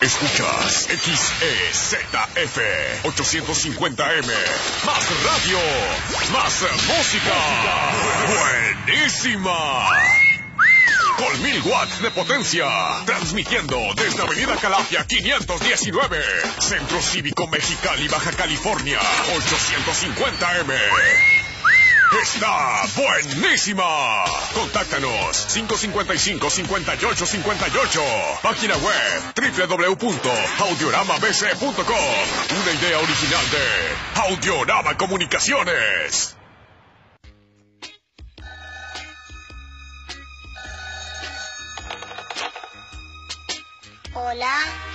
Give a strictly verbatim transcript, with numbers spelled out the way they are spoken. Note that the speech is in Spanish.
Escuchas X E Z F ochocientos cincuenta M. Más radio, más música. Buenísima. Con mil watts de potencia. Transmitiendo desde Avenida Calafia quinientos diecinueve. Centro Cívico Mexicali, Baja California. ochocientos cincuenta M. ¡Está buenísima! Contáctanos cinco cinco cinco, cinco ocho cinco ocho. Página web doble u doble u doble u punto audiorama b c punto com. Una idea original de Audiorama Comunicaciones. Hola.